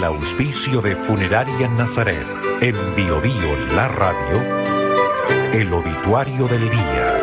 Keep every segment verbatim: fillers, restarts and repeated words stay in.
el auspicio de Funeraria Nazaret, en Bio Bio La Radio, el obituario del día.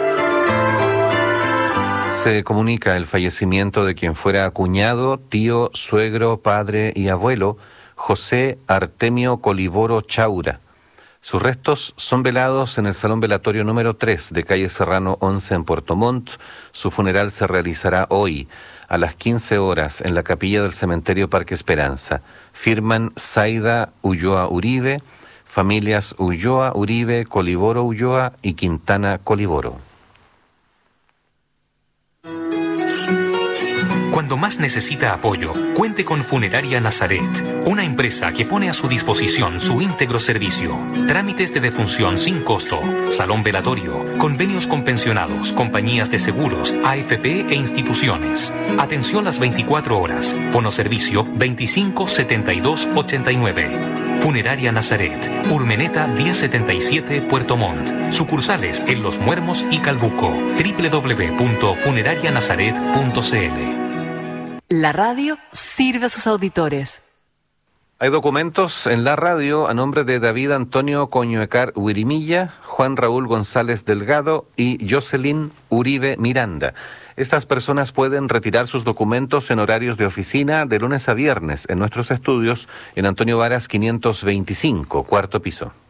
Se comunica el fallecimiento de quien fuera cuñado, tío, suegro, padre y abuelo, José Artemio Coliboro Chaura. Sus restos son velados en el Salón Velatorio número tres de calle Serrano once en Puerto Montt. Su funeral se realizará hoy a las quince horas en la capilla del cementerio Parque Esperanza. Firman Zaida Ulloa Uribe, familias Ulloa Uribe, Coliboro Ulloa y Quintana Coliboro. Cuando más necesita apoyo, cuente con Funeraria Nazaret, una empresa que pone a su disposición su íntegro servicio. Trámites de defunción sin costo, salón velatorio, convenios con pensionados, compañías de seguros, A F P e instituciones. Atención las veinticuatro horas. Fonoservicio veinticinco setenta y dos ochenta y nueve. Funeraria Nazaret, Urmeneta diez setenta y siete, Puerto Montt. Sucursales en Los Muermos y Calbuco. doble u doble u doble u punto funeraria nazaret punto c l. La radio sirve a sus auditores. Hay documentos en la radio a nombre de David Antonio Coñuecar Huirimilla, Juan Raúl González Delgado y Jocelyn Uribe Miranda. Estas personas pueden retirar sus documentos en horarios de oficina de lunes a viernes en nuestros estudios en Antonio Varas quinientos veinticinco, cuarto piso.